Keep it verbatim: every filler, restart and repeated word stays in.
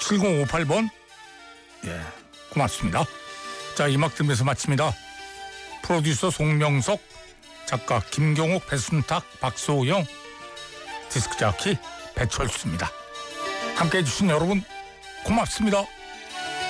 칠공오팔 번. 예, 고맙습니다. 자, 이 음악 들으면서 마칩니다. 프로듀서 송명석, 작가 김경옥, 배순탁, 박소영, 디스크자키 배철수입니다. 함께해 주신 여러분 고맙습니다.